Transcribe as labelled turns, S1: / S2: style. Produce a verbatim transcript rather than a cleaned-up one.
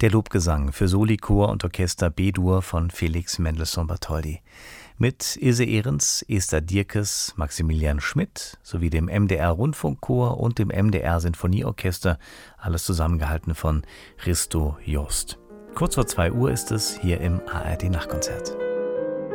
S1: Der Lobgesang für Soli, Chor und Orchester B-Dur von Felix Mendelssohn Bartholdy. Mit Ilse Ehrens, Esther Dierkes, Maximilian Schmidt sowie dem M D R-Rundfunkchor und dem M D R-Sinfonieorchester, alles zusammengehalten von Risto Jost. Kurz vor zwei Uhr ist es hier im A R D-Nachtkonzert.